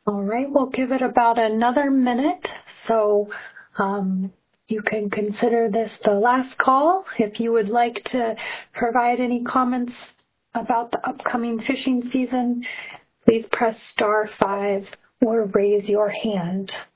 All right, we'll give it about another minute. So you can consider this the last call. If you would like to provide any comments about the upcoming fishing season, please press *5 or raise your hand.